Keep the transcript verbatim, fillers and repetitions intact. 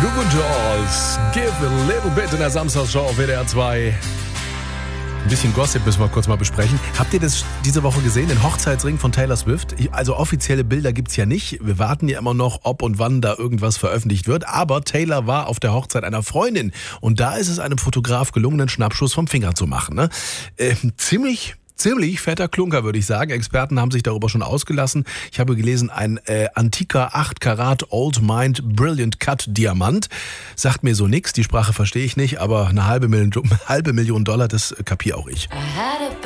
Google Dolls, Give a Little Bit in der Samstagsshow auf W D R zwei. Ein bisschen Gossip müssen wir kurz mal besprechen. Habt ihr das diese Woche gesehen, den Hochzeitsring von Taylor Swift? Also offizielle Bilder gibt's ja nicht. Wir warten ja immer noch, ob und wann da irgendwas veröffentlicht wird. Aber Taylor war auf der Hochzeit einer Freundin. Und da ist es einem Fotograf gelungen, einen Schnappschuss vom Finger zu machen. Ne? Äh, ziemlich... Ziemlich fetter Klunker, würde ich sagen. Experten haben sich darüber schon ausgelassen. Ich habe gelesen, ein äh, antiker acht Karat Old Mind Brilliant Cut Diamant. Sagt mir so nix, die Sprache verstehe ich nicht, aber eine halbe Million, halbe Million Dollar, das kapier auch ich.